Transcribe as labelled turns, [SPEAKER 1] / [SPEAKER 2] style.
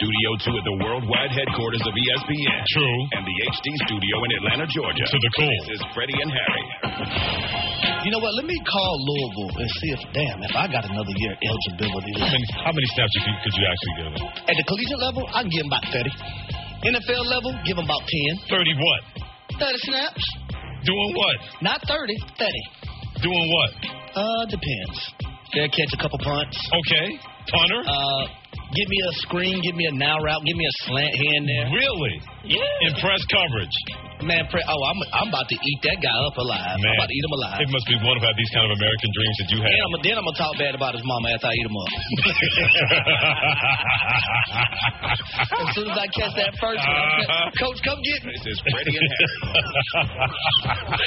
[SPEAKER 1] Studio 2 at the worldwide headquarters of ESPN.
[SPEAKER 2] True.
[SPEAKER 1] And the HD studio in Atlanta, Georgia.
[SPEAKER 2] To the cool.
[SPEAKER 1] This is Freddie and Harry.
[SPEAKER 3] You know what? Let me call Louisville and see if I got another year eligibility.
[SPEAKER 2] How many snaps could you actually give them?
[SPEAKER 3] At the collegiate level, I can give them about 30. NFL level, give them about 10.
[SPEAKER 2] 30 what?
[SPEAKER 3] 30 snaps.
[SPEAKER 2] Doing what?
[SPEAKER 3] Not 30, 30.
[SPEAKER 2] Doing what?
[SPEAKER 3] Depends. They'll catch a couple punts.
[SPEAKER 2] Okay. Punter?
[SPEAKER 3] Give me a screen, give me a now route, give me a slant here and there.
[SPEAKER 2] Really?
[SPEAKER 3] Yeah.
[SPEAKER 2] In press coverage?
[SPEAKER 3] Man, I'm about to eat that guy up alive.
[SPEAKER 2] Man,
[SPEAKER 3] I'm about to eat him alive.
[SPEAKER 2] It must be wonderful to have these kind of American dreams that you have.
[SPEAKER 3] Then I'm going to talk bad about his mama after I eat him up. As soon as I catch that first one, Coach, come get me.
[SPEAKER 1] This is Freddie and Harry.